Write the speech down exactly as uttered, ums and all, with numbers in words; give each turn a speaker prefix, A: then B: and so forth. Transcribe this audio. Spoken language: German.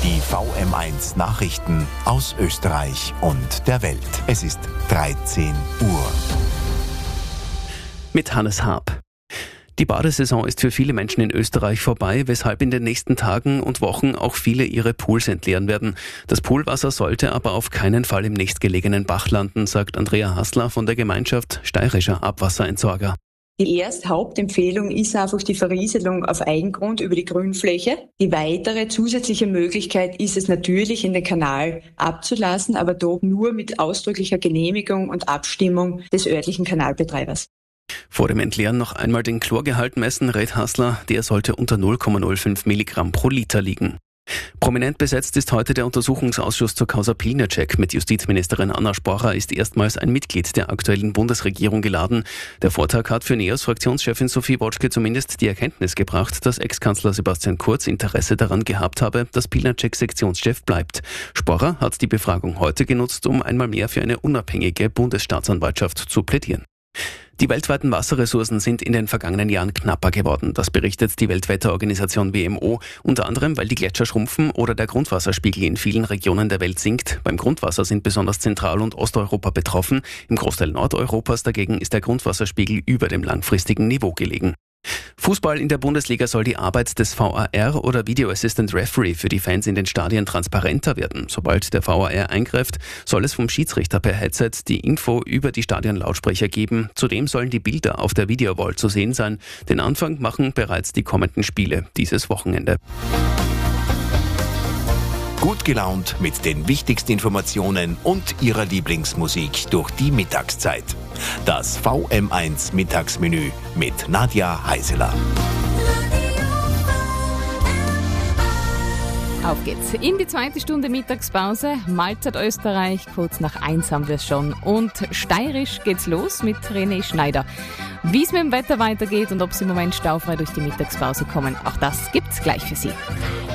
A: Die V M eins Nachrichten aus Österreich und der Welt. Es ist dreizehn Uhr.
B: Mit Hannes Haab. Die Badesaison ist für viele Menschen in Österreich vorbei, weshalb in den nächsten Tagen und Wochen auch viele ihre Pools entleeren werden. Das Poolwasser sollte aber auf keinen Fall im nächstgelegenen Bach landen, sagt Andrea Hassler von der Gemeinschaft Steirischer Abwasserentsorger.
C: Die erste Hauptempfehlung ist einfach die Verrieselung auf Eigengrund über die Grünfläche. Die weitere zusätzliche Möglichkeit ist es natürlich, in den Kanal abzulassen, aber dort nur mit ausdrücklicher Genehmigung und Abstimmung des örtlichen Kanalbetreibers.
B: Vor dem Entleeren noch einmal den Chlorgehalt messen, rät Hassler. Der sollte unter null Komma null fünf Milligramm pro Liter liegen. Prominent besetzt ist heute der Untersuchungsausschuss zur Causa Pilnacek. Mit Justizministerin Anna Sporcher ist erstmals ein Mitglied der aktuellen Bundesregierung geladen. Der Vortag hat für NEOS-Fraktionschefin Sophie Wotschke zumindest die Erkenntnis gebracht, dass Ex-Kanzler Sebastian Kurz Interesse daran gehabt habe, dass Pilnacek Sektionschef bleibt. Sporcher hat die Befragung heute genutzt, um einmal mehr für eine unabhängige Bundesstaatsanwaltschaft zu plädieren. Die weltweiten Wasserressourcen sind in den vergangenen Jahren knapper geworden. Das berichtet die Weltwetterorganisation W M O, unter anderem, weil die Gletscher schrumpfen oder der Grundwasserspiegel in vielen Regionen der Welt sinkt. Beim Grundwasser sind besonders Zentral- und Osteuropa betroffen. Im Großteil Nordeuropas dagegen ist der Grundwasserspiegel über dem langfristigen Niveau gelegen. Fußball in der Bundesliga soll die Arbeit des V A R oder Video Assistant Referee für die Fans in den Stadien transparenter werden. Sobald der V A R eingreift, soll es vom Schiedsrichter per Headset die Info über die Stadionlautsprecher geben. Zudem sollen die Bilder auf der Videowall zu sehen sein. Den Anfang machen bereits die kommenden Spiele dieses Wochenende.
A: Gut gelaunt mit den wichtigsten Informationen und Ihrer Lieblingsmusik durch die Mittagszeit. Das V M eins Mittagsmenü mit Nadja Heiseler.
D: Auf geht's. In die zweite Stunde Mittagspause. Malzert Österreich, kurz nach eins haben wir es schon. Und steirisch geht's los mit René Schneider. Wie es mit dem Wetter weitergeht und ob Sie im Moment staufrei durch die Mittagspause kommen, auch das gibt's gleich für Sie.